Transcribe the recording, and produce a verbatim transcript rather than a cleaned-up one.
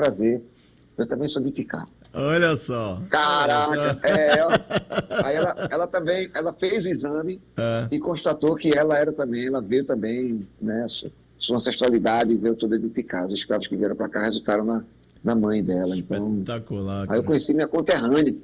prazer. Eu também sou de Ticá. Olha só. Caraca, é, ela, aí ela, ela também, ela fez o exame É, e constatou que ela era também, ela veio também, né, su- sua ancestralidade veio toda de Ticá. Os escravos que vieram para cá resultaram na, na mãe dela. Então, espetacular, aí eu cara. conheci minha conterrânea,